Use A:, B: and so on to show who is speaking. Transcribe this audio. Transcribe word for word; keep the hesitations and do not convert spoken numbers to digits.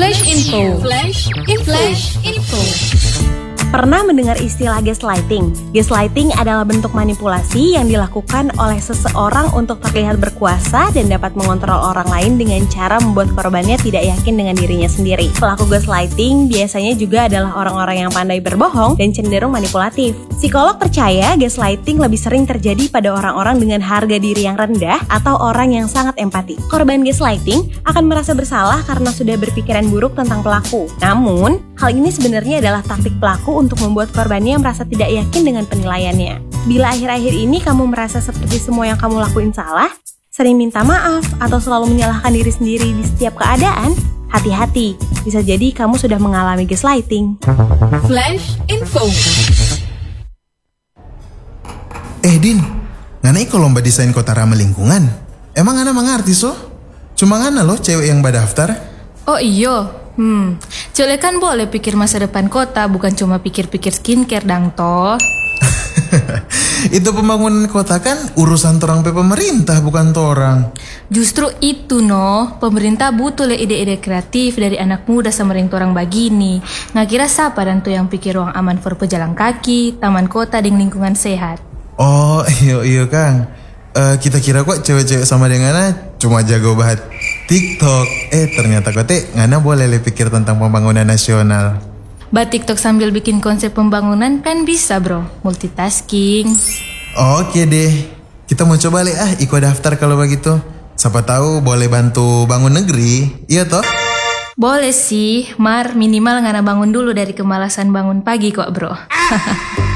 A: Flash Info. Flash Info. Flash Info.
B: Pernah mendengar istilah gaslighting? Gaslighting adalah bentuk manipulasi yang dilakukan oleh seseorang untuk terlihat berkuasa dan dapat mengontrol orang lain dengan cara membuat korbannya tidak yakin dengan dirinya sendiri. Pelaku gaslighting biasanya juga adalah orang-orang yang pandai berbohong dan cenderung manipulatif. Psikolog percaya gaslighting lebih sering terjadi pada orang-orang dengan harga diri yang rendah atau orang yang sangat empati. Korban gaslighting akan merasa bersalah karena sudah berpikiran buruk tentang pelaku. Namun, hal ini sebenarnya adalah taktik pelaku untuk membuat korbannya merasa tidak yakin dengan penilaiannya. Bila akhir-akhir ini kamu merasa seperti semua yang kamu lakuin salah, sering minta maaf, atau selalu menyalahkan diri sendiri di setiap keadaan, hati-hati, bisa jadi kamu sudah mengalami gaslighting.
A: Flash Info.
C: Eh Din, ngana ikut lomba desain kota ramah lingkungan. Emang ngana mengerti so? Cuma ngana loh cewek yang badaftar.
D: Oh iyo. Hmm, Cule kan boleh pikir masa depan kota, bukan cuma pikir-pikir skincare dang toh.
C: Itu pembangunan kota kan urusan torang pe pemerintah, bukan torang.
D: Justru itu no, pemerintah butuh le ide-ide kreatif dari anak muda sama ring torang bagini. Nggak kira siapa dan tuh yang pikir ruang aman for pejalan kaki, taman kota dan lingkungan sehat.
C: Oh iyo iyo Kang, uh, kita kira kok cewek-cewek sama dengan ngana cuma jago banget TikTok. Eh ternyata kote ngana boleh le pikir tentang pembangunan nasional.
D: Bah TikTok sambil bikin konsep pembangunan kan bisa bro, multitasking.
C: Oke deh, kita mau coba le ah ikut daftar kalau begitu. Siapa tahu boleh bantu bangun negeri, iya toh?
D: Boleh sih, Mar minimal ngana bangun dulu dari kemalasan bangun pagi kok bro.